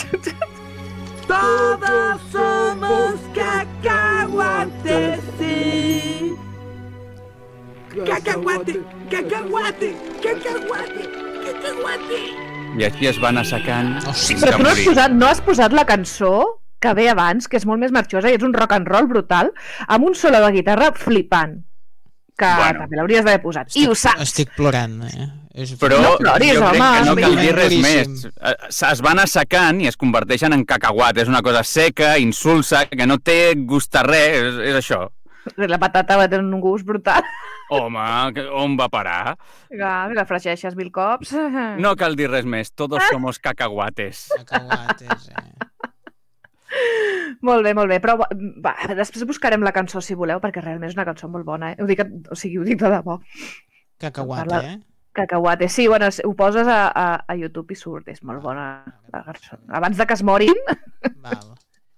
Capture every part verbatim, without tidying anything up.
Todos somos cacahuates, sí. Cacahuate, cacahuate, cacahuate, cacahuate. I així es van assecant fins Però que tu no has, morir. posat, no has posat la cançó que ve abans, que és molt més marxosa i és un rock and roll brutal, amb un solo de guitarra flipant, que Bueno. també l'hauries d'haver posat. I ho saps. Estic plorant, eh? És... Però No ploris, jo crec home, que no és cal dir res boníssim. més. Eh, Es van assecant i es converteixen en cacahuat. És una cosa seca, insulsa, que no té gust a res. És, és això. La patata va tenir un gust brutal. Home, que- on va parar? Ja, la fregeixes mil cops. No cal dir res més. Todos somos cacahuates. Cacahuates, eh? Molt bé, molt bé, però va, després buscarem la cançó si voleu, perquè realment és una cançó molt bona, eh? Ho dic, o sigui, ho dic de debò. Cacahuate, Parla- eh? Cacahuate, sí, bueno, ho poses a, a, a YouTube i surt, és molt bona la cançó. Abans de que es morin. Val.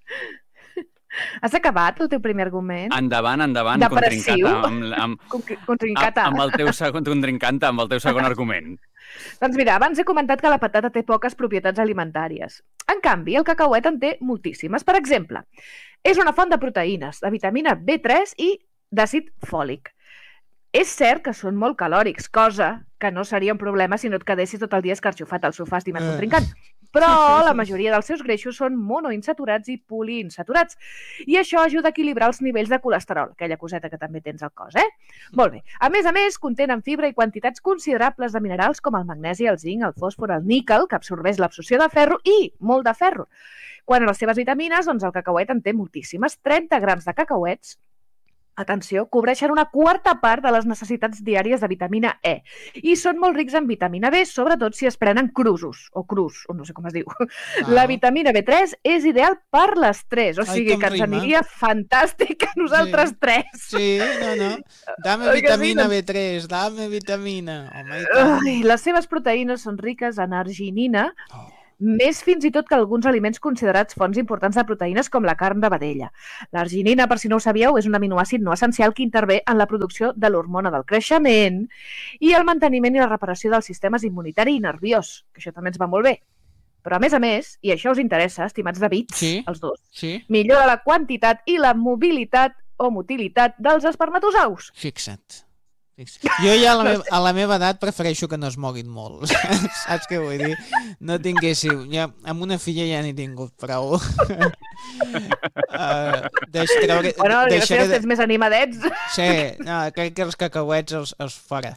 Has acabat el teu primer argument? Endavant, endavant, Depressiu. contrincata. Amb, amb, Com, contrincata. amb el teu segon contrincanta, amb el teu segon argument. Doncs mira, abans he comentat que la patata té poques propietats alimentàries. En canvi, el cacauet en té moltíssimes. Per exemple, és una font de proteïnes, de vitamina B tres i d'àcid fòlic. És cert que són molt calòrics, cosa que no seria un problema si no et quedessis tot el dia escarxofat al sofà estimat Eh. contrincant. Però la majoria dels seus greixos són monoinsaturats i poliinsaturats. I això ajuda a equilibrar els nivells de colesterol, aquella coseta que també tens al cos, eh? Molt bé. A més a més, contenen fibra i quantitats considerables de minerals com el magnesi, el zinc, el fòsfor, el níquel, que absorbeix l'absorció de ferro i molt de ferro. Quan a les seves vitamines, doncs el cacauet en té moltíssimes. trenta grams de cacauets, atenció, cobreixen una quarta part de les necessitats diàries de vitamina E. I són molt rics en vitamina B, sobretot si es prenen crusos, o crus, o no sé com es diu. La vitamina B tres és ideal per l'estrès, o Ai, sigui com que ens rima. aniria fantàstic a nosaltres Sí. tres. Sí, no, no. Dame Oi que sí, vitamina doncs? B tres, dame vitamina. Home, i tant. Ai, les seves proteïnes són riques en arginina, Oh. més fins i tot que alguns aliments considerats fonts importants de proteïnes com la carn de vedella. L'arginina, per si no ho sabíeu, és un aminoàcid no essencial que intervé en la producció de l'hormona del creixement i el manteniment i la reparació dels sistemes immunitari i nerviós, que això també ens va molt bé. Però a més a més, i això us interessa, estimats de bits, Sí. els dos, Sí, millora la quantitat i la mobilitat o motilitat dels espermatozous. fixa't. Fixa't. Jo ja a la, meva, a la meva edat prefereixo que no es moguin molt. Saps què vull dir? No tinguéssiu... Ja, amb una filla ja n'he tingut prou. uh, deix, treure, Bueno, deixaré gràcies, de... tens més animadets. Sí, no, crec que els cacauets els, els fora.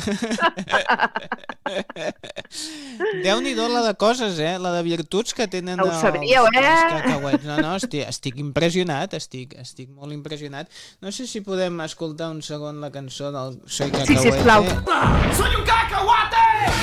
Déu-n'hi-do la de coses, eh? La de virtuts que tenen No ho els, sabíeu, eh? els cacauets. No, no, estic, estic impressionat, estic, estic molt impressionat. No sé si podem escoltar un segon la cançó del Soy Cacahuete. Sí, sisplau. ¡Soy un cacahuate!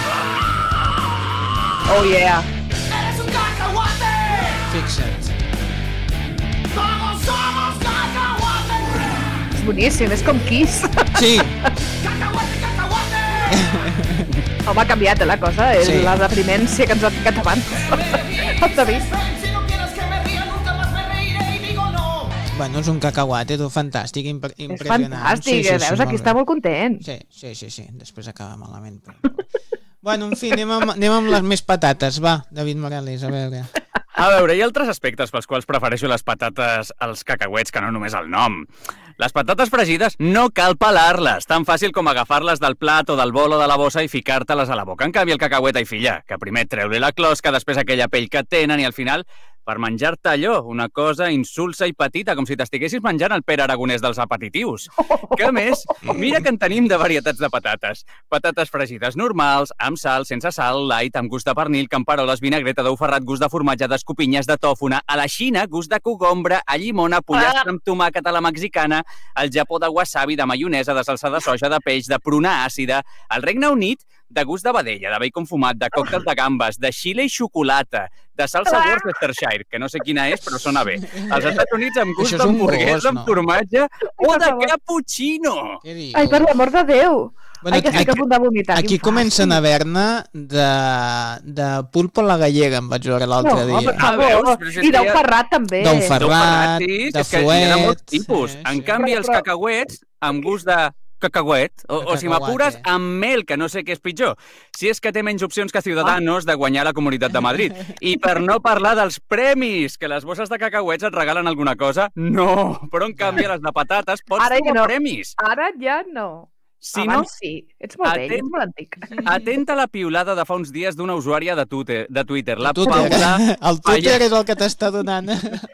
Oh, yeah. ¡Eres un cacahuate! Fixa't. ¡Todos somos cacahuates! És boníssim, és com Kiss. Sí, ¡Cacahuate, cacahuate! Home, ha canviat eh, la cosa, és Sí. la deprimència que ens ha ficat abans. El David. Si no quieres que me ría, nunca más me reiré y digo no. bueno, és un cacahuate, tu, fantàstic, impre És impressionant. fantàstic, eh? veus? Aquí molt està bé. molt content. Sí, sí, sí, sí. Després acaba malament. Però... bueno, en fi, anem amb, anem amb les més patates. Va, David Morales, a veure. A veure, hi ha altres aspectes pels quals prefereixo les patates als cacauets que no només el nom. Les patates fregides no cal pelar-les, tan fàcil com agafar-les del plat o del bol o de la bossa i ficar-te-les a la boca. En canvi, el cacauet, ai filla, que primer treu-li la closca, després aquella pell que tenen i al final per menjar-te allò, una cosa insulsa i petita, com si t'estiguessis menjant el Pere Aragonès dels apetitius. Que a més, mira que en tenim de varietats de patates. Patates fregides normals, amb sal, sense sal, light, amb gust de pernil, camperoles, vinagreta, d'ou ferrat, gust de formatge, d'escopinyes, de tòfona, a la Xina, gust de cogombre, a llimona, pollastre amb tomàquet a la mexicana, al Japó de wasabi, de maionesa, de salsa de soja, de peix, de pruna àcida, al Regne Unit, de gust de vedella, de bacon fumat, de còctel de gambes, de xile i xocolata, de salsa Worcestershire, que no sé quina és, però sona bé. Als Estats Units amb gust Això és un d'hamburguesa, gos, amb no? formatge o per de favor. cappuccino. Què dius? Ai, per l'amor de Déu! Bueno, Ai, que estic aquí- a punt de vomitar. Aquí quin comencen fàstic. a haver-ne de, de pulpo a la gallega, em vaig veure l'altre No, dia. per Ah, favor. veus? Però si és I d'ou que ja- ferrat, també. D'ou D'ou ferrat, sí, de és que n'hi ha de molts fuet... tipus. Sí, En sí. canvi, Però- els però- cacauets amb gust de cacauet, o, o si m'apures, Cacahuate. amb mel, que no sé què és pitjor. Si és que té menys opcions que Ciudadanos de guanyar la Comunitat de Madrid. I per no parlar dels premis, que les bosses de cacauets et regalen alguna cosa, no. Però en canvi, a les de patates pots Ara ja trobar no. premis. Ara ja no. Si no, Abans sí. Ets molt vell, atent- ets molt antic. atenta a la piulada de fa uns dies d'una usuària de Twitter, de Twitter la Twitter. Paula El Twitter Payán, és el que t'està donant.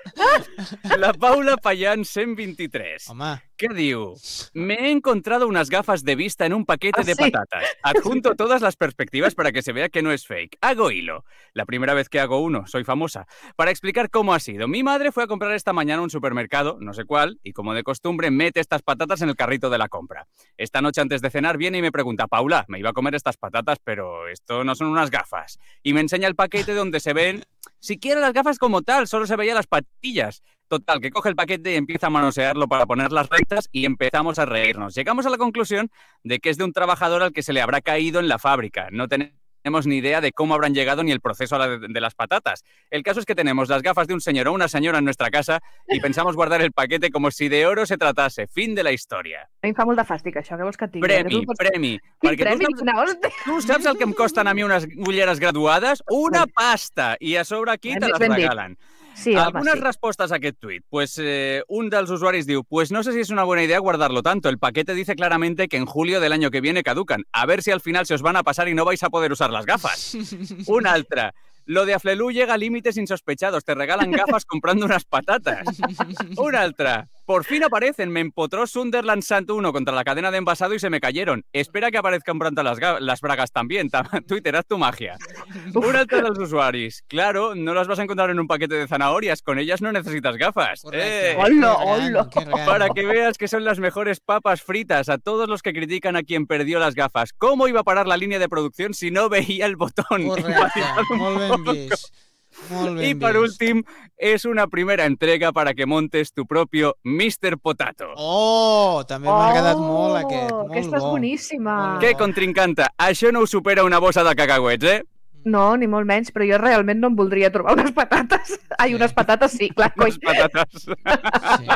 la Paula Payán cent vint-i-tres. Home, ¿Qué diu? Me he encontrado unas gafas de vista en un paquete Ah, de sí. patatas. Adjunto todas las perspectivas para que se vea que no es fake. Hago hilo. La primera vez que hago uno, soy famosa. Para explicar cómo ha sido. Mi madre fue a comprar esta mañana a un supermercado, no sé cuál, y como de costumbre mete estas patatas en el carrito de la compra. Esta noche antes de cenar viene y me pregunta, Paula, me iba a comer estas patatas, pero esto no son unas gafas. Y me enseña el paquete donde se ven, siquiera las gafas como tal, solo se veían las patillas. Total, que coge el paquete y empieza a manosearlo para ponerlas rectas y empezamos a reírnos. Llegamos a la conclusión de que es de un trabajador al que se le habrá caído en la fábrica. No tenemos ni idea de cómo habrán llegado ni el proceso a la de, de las patatas. El caso es que tenemos las gafas de un señor o una señora en nuestra casa y pensamos guardar el paquete como si de oro se tratase. Fin de la historia. A mi em fa molt de fàstic, això. Què vols que et digui? Premi, Que tu pots- premi. Quin Perquè tu premi? saps, Quina hòstia. tu saps el que em costen a mi unes ulleres graduades? Una pasta! I a sobre aquí Ben te dit, les ben dit. regalen. Sí, home, Algunes sí. respuestas a aquest tuit. Pues eh, un dels usuaris diu, pues no sé si es una buena idea guardarlo tanto. El paquete dice claramente que en julio del año que viene caducan. A ver si al final se os van a pasar y no vais a poder usar las gafas. Un altra. Lo de Aflelu llega a límites insospechados. Te regalan gafas comprando unas patatas. Una altra. Por fin aparecen. Me empotró Sunderland Sant uno contra la cadena de envasado y se me cayeron. Espera que aparezcan pronto las, ga- las bragas también. Ta- Twitter, haz tu magia. Un altre dels usuaris. Claro, no las vas a encontrar en un paquete de zanahorias. Con ellas no necesitas gafas. correcte. Eh, Hola, Que gran, hola. que gran. para que veas que son las mejores papas fritas. A todos los que critican a quien perdió las gafas. ¿Cómo iba a parar la línea de producción si no veía el botón? Correcte, molt ben vist. Molt ben Y por vist. último, es una primera entrega para que montes tu propio mister Potato. Oh, també m'ha agradat molt aquest. Molt Aquesta és bo. boníssima. Molt Què, bo. contrincanta? Això no ho supera una bossa de cacauets, eh? No, ni molt menys, però jo realment no em voldria trobar unes patates. Ai, unes patates sí, clar, coi. Les patates. Sí.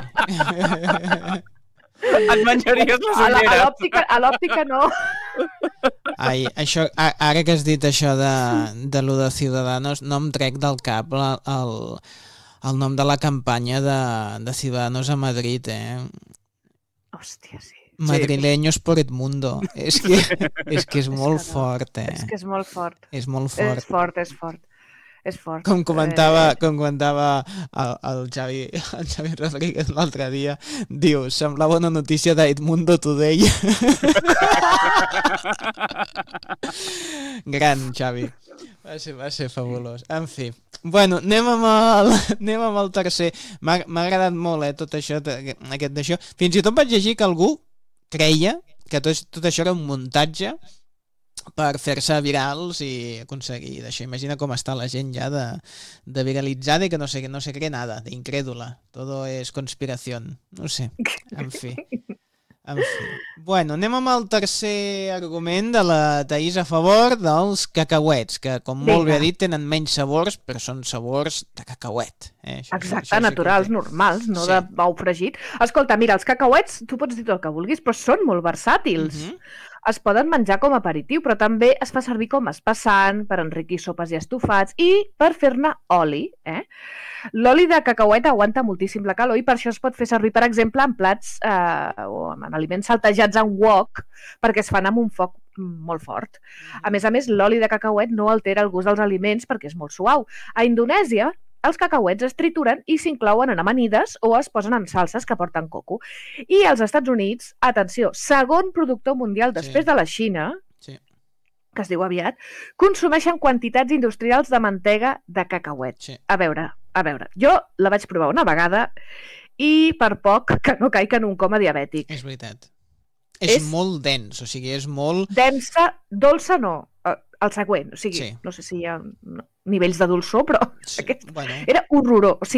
Et menjaries les A la- a ulleres. l'òptica a l'òptica no. Ai, això, a- ara que has dit això de, de lo de Ciudadanos, no em trec del cap la, el, el nom de la campanya de, de Ciudadanos a Madrid, eh? Hòstia, sí. Madrileños por el mundo. És que és, que és molt que no. fort, eh? És que és molt fort. És molt És fort. fort, és fort. És fort. Com comentava, Eh, com comentava el, el, Xavi, el Xavi Rodríguez l'altre dia, diu, semblava una notícia d'Edmundo Today. Gran, Xavi. Va ser, va ser fabulós. En fi. Bueno, anem amb el, anem amb el tercer. M'ha m'ha agradat molt, eh, tot això, t- aquest d'això. Fins i tot vaig llegir que algú creia que tot, tot això era un muntatge per fer-se virals i aconseguir d'això. Imagina com està la gent ja de, de viralitzada i que no se, no se cree nada, de incrédula. Todo es conspiración. No sé. En fi. En fi. Bueno, anem amb el tercer argument de la Taís a favor dels cacauets, que, com molt bé Vinga. ha dit, tenen menys sabors, però són sabors de cacauet. Eh? Això, Exacte, això sí que ho naturals, té. normals, no Sí. de bou fregit. Escolta, mira, els cacauets, tu pots dir tot el que vulguis, però són molt versàtils. Mhm. Es poden menjar com a aperitiu, però també es fa servir com a espessant, per enriquir sopes i estofats i per fer-ne oli. Eh? L'oli de cacauet aguanta moltíssim la calor i per això es pot fer servir, per exemple, en plats eh, o en aliments saltejats en wok, perquè es fan amb un foc molt fort. A més a més, l'oli de cacauet no altera el gust dels aliments perquè és molt suau. A Indonèsia, els cacauets es trituren i s'inclouen en amanides o es posen en salses que porten coco. I als Estats Units, atenció, segon productor mundial després Sí. de la Xina, Sí. que es diu aviat, consumeixen quantitats industrials de mantega de cacauet. Sí. A veure, a veure, jo la vaig provar una vegada i per poc que no caic en un coma diabètic. És veritat. És, És- molt dens, o sigui, és molt... Densa, dolça no, eh, el següent, o sigui, Sí. no sé si hi ha no, nivells de dolçor, però Sí, aquest bueno, era horrorós, o sigui,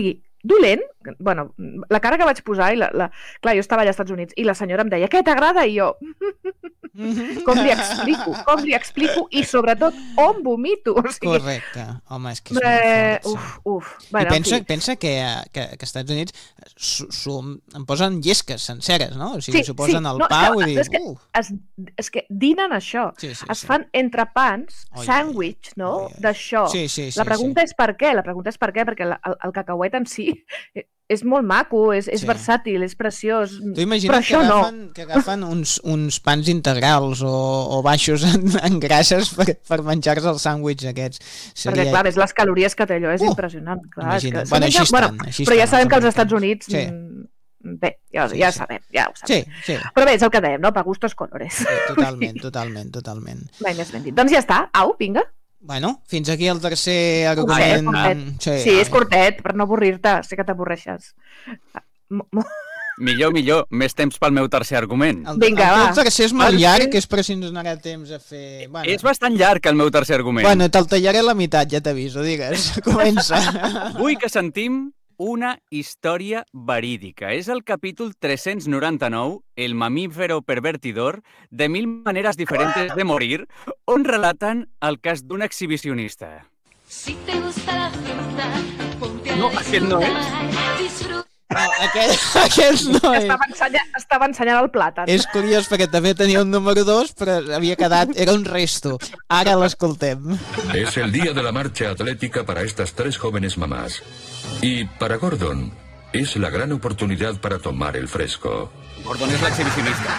dolent, bueno, la cara que vaig posar, i la, la... clar, jo estava allà als Estats Units, i la senyora em deia, què t'agrada? I jo, com li explico, com li explico, i sobretot, on vomito? O sigui, Correcte. Home, és que és eh, molt fort. uf, Sí. uf. I Bueno, pensa, en fi. pensa que, que, que als Estats Units s'ho- s'ho- em posen llesques senceres, no? O sigui, s'ho posen al no, pa, és vull que, dir... és que, Uh, es, és que dinen això. sí, sí, Es sí. fan entrepans, Oi, sàndwich, no?, oi, oi. d'això. Sí, sí, sí. La pregunta sí. és per què? La pregunta és per què? Perquè la, el, el cacauet en si és molt maco, és, és Sí. versàtil, és preciós. Tu imagina't Però que això no. agafen, que agafen uns, uns pans integrals o, o baixos en, en grasses per, per menjar-se els sàndwichs aquests. Perquè, clar, ves les calories que té allò, és Uh, impressionant. Clar, és imagina't. que Bueno, se menja- així estan, així però ja estan sabem els que als Estats americans. Units... Sí. mm, Bé, ja, Sí, ja sí. sabem, ja ho sabem. Sí, sí, Però bé, és el que dèiem, no? Pa gustos colores. sí, totalment, totalment, totalment. Mai més ben dit. Doncs ja està. Au, vinga. Bueno, fins aquí el tercer Curtet, argument. curtet. Sí, Sí, és curtet, per no avorrir-te. Sé que t'avorreixes. Mo- mo- Millor, millor, més temps pel meu tercer argument. El, Vinga, el va. teu tercer és molt Ah, sí? llarg, és per si ens donarà temps a fer... Bueno, És bastant llarg el meu tercer argument. bueno te'l tallaré a la meitat, ja t'aviso, digues. Comença. Vull que sentim una història verídica. És el capítol tres-cents noranta-nou, El mamífero pervertidor, de mil maneres diferentes de morir, on relaten el cas d'un exhibicionista. Si te gusta la fruta, ponte a No, aquest no és. disfrutar, disfruta. No, aquest, aquest no és. Estava ensenyant, estava ensenyant el plàtan. És curiós perquè també tenia un número dos, però havia quedat... Era un resto. Ara l'escoltem. Es el día de la marcha atlética para estas tres jóvenes mamás. Y para Gordon, es la gran oportunidad para tomar el fresco. Gordon és l'exhibicionista.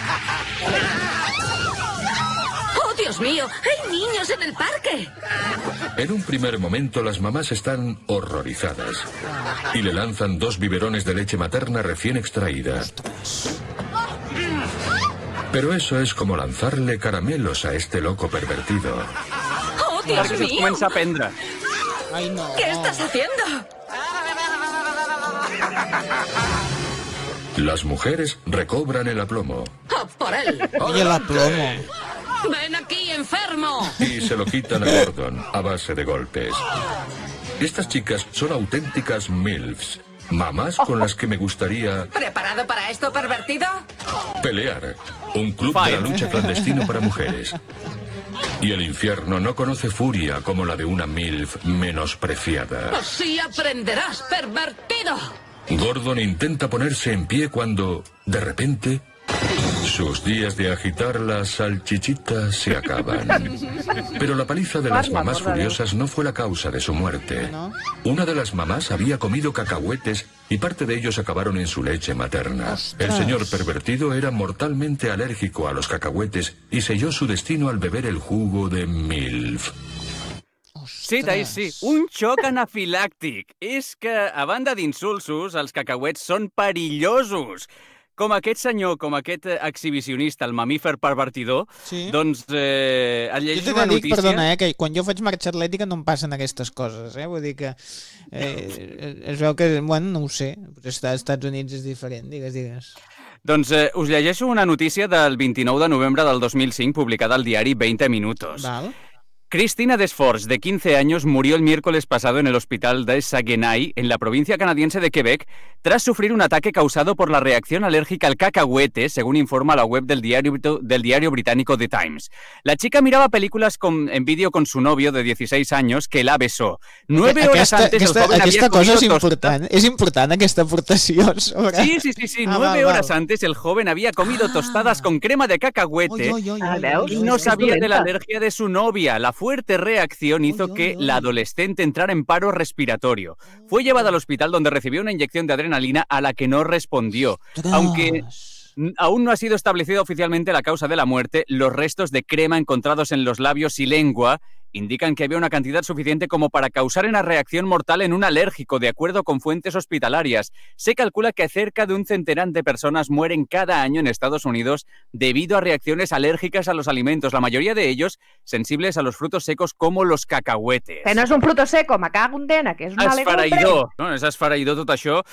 ¡Oh, Dios mío! ¡Hay niños en el parque! En un primer momento las mamás están horrorizadas y le lanzan dos biberones de leche materna recién extraída. Pero eso es como lanzarle caramelos a este loco pervertido. ¡Oh, Dios Perquè se'ls mío! comença a prendre. Ai, no. ¿Qué estás haciendo? Las mujeres recobran el aplomo ¡Oh, por él! Oye, la plomo. ¡Ven aquí, enfermo! y se lo quitan a Gordon a base de golpes. Estas chicas son auténticas milfs, mamás con las que me gustaría ¿Preparado para esto, pervertido? pelear. Un club de la lucha clandestino para mujeres. Y el infierno no conoce furia como la de una milf menospreciada. Así aprenderás, pervertido. Gordon intenta ponerse en pie cuando, de repente, sus días de agitar la salchichita se acaban. Pero la paliza de las mamás furiosas no fue la causa de su muerte. Una de las mamás había comido cacahuetes y parte de ellos acabaron en su leche materna. El señor pervertido era mortalmente alérgico a los cacahuetes y selló su destino al beber el jugo de MILF. Sí, Taís, sí. Un xoc anafilàctic. És que, a banda d'insulsos, els cacauets són perillosos. Com aquest senyor, com aquest eh, exhibicionista, el mamífer pervertidor, Sí. doncs eh, et Jo llegeix t'he una de dir, notícia... perdona, eh, que quan jo faig marxa atlètica no em passen aquestes coses, eh? Vull dir que eh, es veu que, bueno, no ho sé, però als Estats Units és diferent, digues, digues. Doncs eh, us llegeixo una notícia del vint-i-nou de novembre del dos mil cinc publicada al diari veinte minutos. Val? Cristina Desforges, de quince años, murió el miércoles pasado en el hospital de Saguenay, en la provincia canadiense de Quebec, tras sufrir un ataque causado por la reacción alérgica al cacahuete, según informa la web del diario, del diario británico The Times. La chica miraba películas con, en vídeo con su novio de dieciséis años, que la besó. Nueve horas aquesta, antes aquesta, el joven aquesta había cosa comido és tosta- important. És important aquesta aportació sobre... Sí, sí, sí, sí. Ah, Nueve val, horas val. antes el joven había comido tostadas con crema de cacahuete Oi, oi, oi, Ah, oi, veus? oi, y oi, no oi. sabía de la dolenta. alergia de su novia. La fuerte reacción hizo Uy, uy, que uy. la adolescente entrara en paro respiratorio. Fue llevada al hospital donde recibió una inyección de adrenalina a la que no respondió. Aunque n- aún no ha sido establecida oficialmente la causa de la muerte, los restos de crema encontrados en los labios y lengua indican que había una cantidad suficiente como para causar una reacción mortal en un alérgico, de acuerdo con fuentes hospitalarias. Se calcula que cerca de un centenar de personas mueren cada año en Estados Unidos debido a reacciones alérgicas a los alimentos, la mayoría de ellos sensibles a los frutos secos como los cacahuetes. Que no és un fruto seco, me cago en dena, que és una legumbre. Esfereïdor, no? És esfereïdor tot això.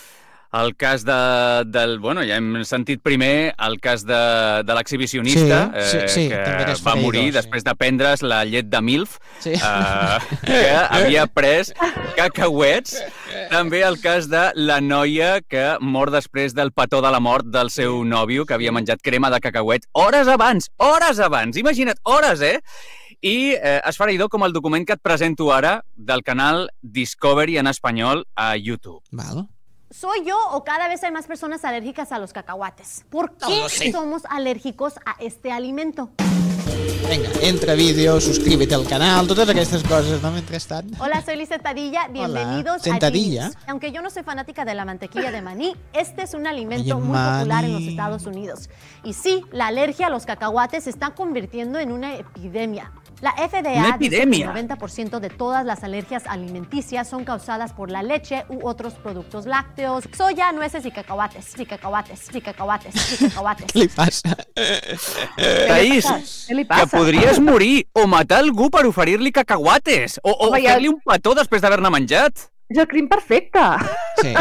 el cas de, del... Bueno, ja hem sentit primer el cas de, de l'exhibicionista, Sí, sí, sí, eh, també que és va feridor, morir sí. després de prendre's la llet de MILF, Sí. eh, que havia pres cacauets. També el cas de la noia que mor després del petó de la mort del seu nòvio, que havia menjat crema de cacauet hores abans, hores abans, imagina't, hores, eh? I eh, esfereïdor com el document que et presento ara del canal Discovery en espanyol a YouTube. Val. ¿Soy yo o cada vez hay más personas alérgicas a los cacahuates? ¿Por qué somos alérgicos a este alimento? Vinga, entra vídeo, suscríbete al canal, totes aquestes coses, ¿no? Mentrestant. Hola, soy Liz Sentadilla. Bienvenidos a Sentadilla. Genius. Aunque yo no soy fanática de la mantequilla de maní, este es un alimento Oye, muy popular en los maní. Estados Unidos. Y sí, la alergia a los cacahuates se está convirtiendo en una epidemia. La F D A Una dice que epidemia. el noventa por ciento de todas las alergias alimenticias son causadas por la leche u otros productos lácteos, soya, nueces y cacahuates, y cacahuates, y cacahuates, y cacahuates. Què li passa? Taís, Què li que passa? podries morir o matar algú per oferir-li cacahuates o, o Home, ja- fer-li un petó després d'haver-ne menjat. És el crim perfecte. Sí.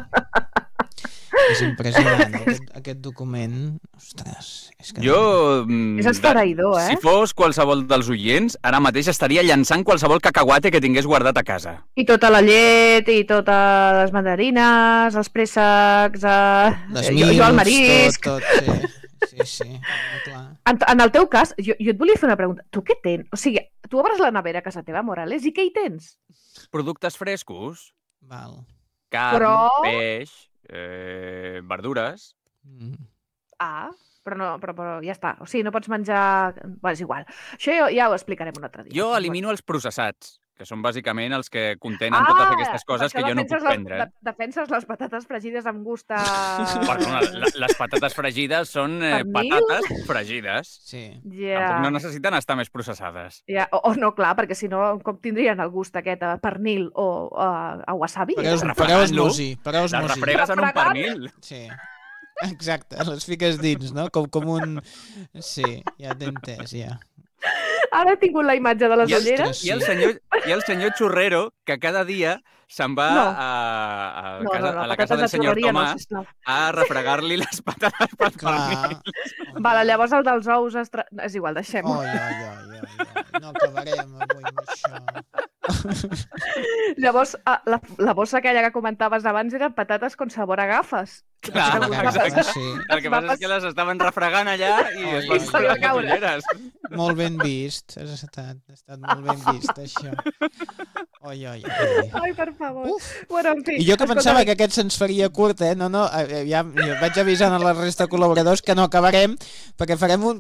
És impressionant, aquest, aquest document. Ostres, és que... Jo... mm, És esfereïdor, de- eh? Si fos qualsevol dels oients, ara mateix estaria llançant qualsevol cacahuate que tingués guardat a casa. I tota la llet, i totes les mandarines, els préssecs, eh... Les jo, jo el mils, marisc... tot, tot, sí. Sí, sí, molt clar. En, en el teu cas, jo, jo et volia fer una pregunta. Tu què tens? O sigui, tu obres la nevera a casa teva, Morales, i què hi tens? Productes frescos, Val. carn, Però- peix, eh, verdures... Mm. Ah, però, no, però, però ja està. O sigui, no pots menjar... Bé, és igual. Això ja, ja ho explicarem un altre dia. Jo elimino els processats, que són bàsicament els que contenen Ah, totes aquestes per coses això que jo no defenses puc les- prendre. de- Defenses les patates fregides amb gust a... Perdona, la- les patates fregides són eh, Pernil? patates fregides. Sí. Ja, Tampoc no necessiten estar més processades. ja. O, o no, clar, perquè si no, com tindrien el gust aquest a pernil o a, a wasabi? Pareus, Refregant-lo, pareus musi, pareus Les musi. refregues en un Refregant? pernil. Sí. Exacte, les fiques dins, no? Com, com un... Sí, ja t'he entès, ja. Ara he tingut la imatge de les I el, ulleres. i, el senyor, I el senyor Xurrero, que cada dia se'n va No. a, a, No, casa, no, no, a la casa patates del de senyor xurreria, no, Tomàs sisplau. a refregar-li les patates pel pernil. Clar. Vale, llavors el dels ous... Estra... És igual, deixem-ho. Oi, oi, oi, oi, oi. No acabarem avui amb això. Llavors, ah, la, la bossa aquella que comentaves abans eren patates con sabor a gafes. Clar, Segur que exacte. vas- Sí, El que passa és que les estaven refregant allà i Oi, es van oi, fotre oi. les ulleres. molt ben vist. Has estat, ha estat molt ben vist, això. Oi, oi, oi. Ai, per favor. Uf. Bueno, en fi. I jo que escolta, pensava que aquest se'ns faria curt, eh? No, no, eh, ja, jo vaig avisant a la resta de col·laboradors que no acabarem, perquè farem un,